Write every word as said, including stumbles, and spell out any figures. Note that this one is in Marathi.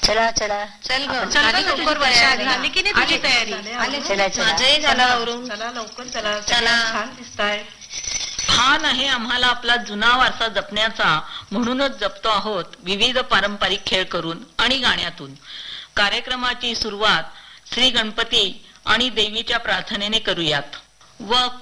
चला चला चल ग चल आधी गं, लवकर तुझी वर्षा तयारी. आली. झाली की नाही तुझी तयारी? आले. चला चला माझंही झालं आवरून. चला लवकर चला, चला. सगळे छान दिसताय. भान आहे आम्हाला आपला जुना वारसा जपण्याचा, म्हणूनच जपतो आहोत विविध पारंपरिक खेळ करून आणि गाण्यातून. कार्यक्रमाची सुरुवात श्री गणपती आणि देवीच्या प्रार्थनेने करूयात व